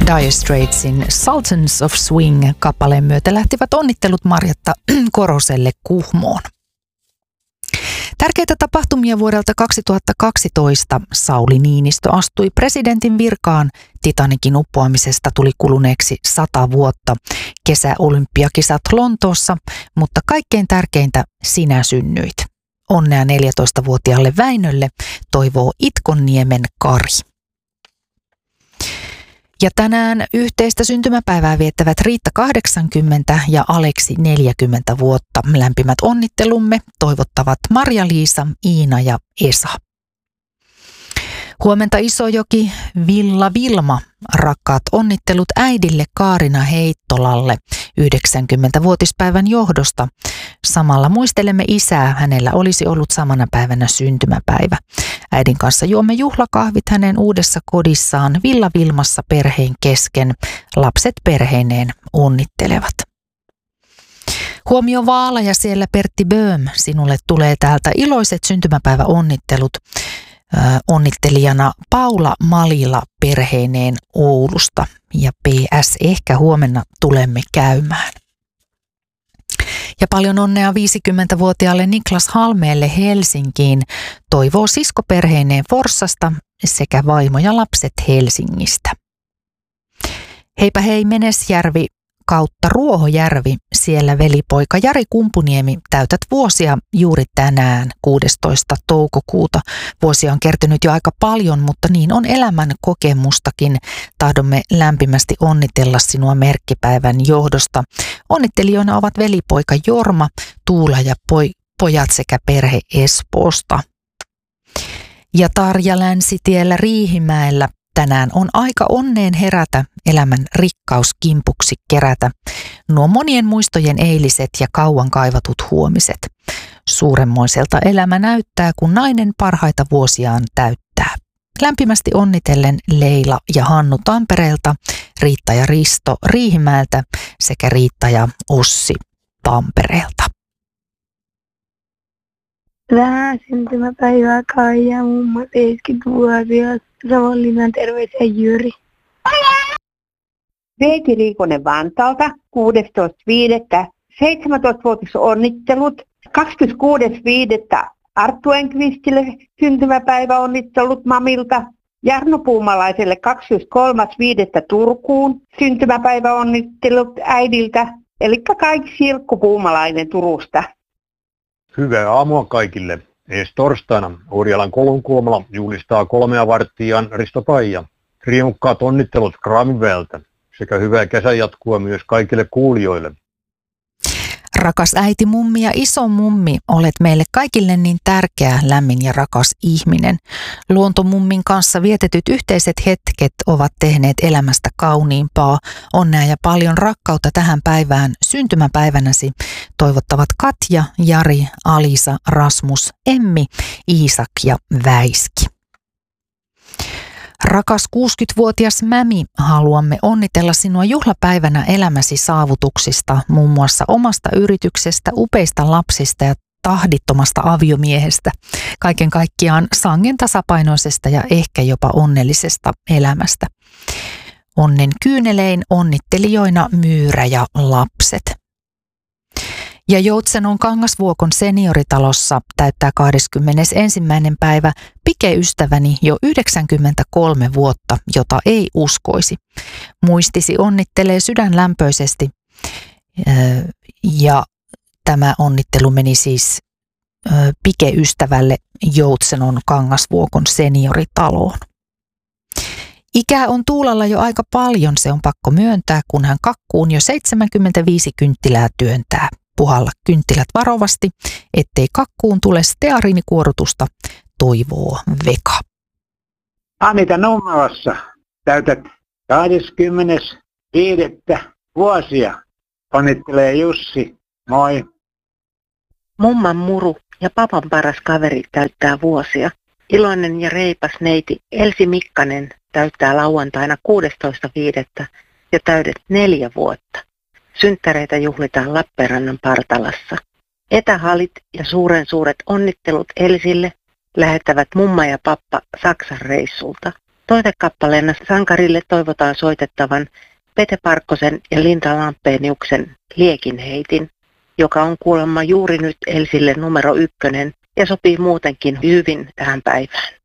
Dire Straitsin Sultans of Swing-kappaleen myötä lähtivät onnittelut Marjatta Koroselle Kuhmoon. Tärkeitä tapahtumia vuodelta 2012. Sauli Niinistö astui presidentin virkaan. Titanicin uppoamisesta tuli kuluneeksi 100 vuotta. Kesäolympiakisat Lontoossa, mutta kaikkein tärkeintä sinä synnyit. Onnea 14-vuotiaalle Väinölle, toivoo Itkonniemen Kari. Ja tänään yhteistä syntymäpäivää viettävät Riitta 80 ja Aleksi 40 vuotta. Lämpimät onnittelumme toivottavat Marja-Liisa, Iina ja Esa. Huomenta Isojoki, Vilma. Rakkaat onnittelut äidille Kaarina Heittolalle 90-vuotispäivän johdosta. Samalla muistelemme isää, hänellä olisi ollut samana päivänä syntymäpäivä. Äidin kanssa juomme juhlakahvit hänen uudessa kodissaan Vilmassa perheen kesken. Lapset perheineen onnittelevat. Huomio Vaala ja siellä Pertti Böhm, sinulle tulee täältä iloiset syntymäpäiväonnittelut. Onnittelijana Paula Malila perheineen Oulusta ja PS ehkä huomenna tulemme käymään. Ja paljon onnea 50-vuotiaalle Niklas Halmeelle Helsinkiin, toivoo sisko perheineen Forssasta sekä vaimo ja lapset Helsingistä. Heipä hei Menesjärvi kautta Ruohojärvi, siellä velipoika Jari Kumpuniemi, täytät vuosia juuri tänään 16. toukokuuta. Vuosia on kertynyt jo aika paljon, mutta niin on elämän kokemustakin. Tahdomme lämpimästi onnitella sinua merkkipäivän johdosta. Onnittelijoina ovat velipoika Jorma, Tuula ja pojat sekä perhe Espoosta. Ja Tarja Länsitiellä Riihimäellä. Tänään on aika onneen herätä, elämän rikkaus kimpuksi kerätä. Nuo monien muistojen eiliset ja kauan kaivatut huomiset. Suuremmoiselta elämä näyttää, kun nainen parhaita vuosiaan täyttää. Lämpimästi onnitellen Leila ja Hannu Tampereelta, Riitta ja Risto Riihimäeltä sekä Riitta ja Ossi Tampereelta. Vähän syntymäpäivää Kaija, mummo 70-vuotias. Savonlinnan terveisiä Jyri. Veeti Riikonen Vantaalta 16.5. 17-vuotis onnittelut. 26.5. Arttu Enqvistille syntymäpäiväonnittelut mamilta. Jarno Puumalaiselle 23.5. Turkuun syntymäpäiväonnittelut äidiltä. Eli kaikki Silkku Puumalainen Turusta. Hyvää aamua kaikille. Ensi torstaina Orjalan Kolunkulmalla juhlistaa 3 varttiaan Risto Paija. Riemukkaat onnittelut Kraamiväeltä sekä hyvää kesänjatkua myös kaikille kuulijoille. Rakas äiti mummi ja iso mummi, olet meille kaikille niin tärkeä, lämmin ja rakas ihminen. Luontomummin kanssa vietetyt yhteiset hetket ovat tehneet elämästä kauniimpaa. Onnea ja paljon rakkautta tähän päivään syntymäpäivänäsi toivottavat Katja, Jari, Alisa, Rasmus, Emmi, Iisak ja Väiski. Rakas 60-vuotias Mämi, haluamme onnitella sinua juhlapäivänä elämäsi saavutuksista, muun muassa omasta yrityksestä, upeista lapsista ja tahdittomasta aviomiehestä. Kaiken kaikkiaan sangen tasapainoisesta ja ehkä jopa onnellisesta elämästä. Onnen kyynelein onnittelijoina Myyrä ja lapset. Ja Joutsenon Kangasvuokon senioritalossa täyttää 21. päivä Pike-ystäväni jo 93 vuotta, jota ei uskoisi. Muistisi onnittelee sydänlämpöisesti ja tämä onnittelu meni siis Pike-ystävälle Joutsenon Kangasvuokon senioritaloon. Ikää on Tuulalla jo aika paljon, se on pakko myöntää, kun hän kakkuun jo 75 kynttilää työntää. Puhalla kynttilät varovasti, ettei kakkuun tule steariinikuorutusta, toivoo Veka. Anita Nummelassa täytät 25. vuosia. Onnittelee Jussi. Moi. Mumman muru ja papan paras kaveri täyttää vuosia. Iloinen ja reipas neiti Elsi Mikkanen täyttää lauantaina 16.5. ja täydet 4 vuotta. Synttäreitä juhlitaan Lappeenrannan Partalassa. Etähalit ja suuret onnittelut Elsille lähettävät mumma ja pappa Saksan reissulta. Toivekappaleena sankarille toivotaan soitettavan Pete Parkkosen ja Linda Lampeniuksen Liekinheitin, joka on kuulemma juuri nyt Elsille numero 1 ja sopii muutenkin hyvin tähän päivään.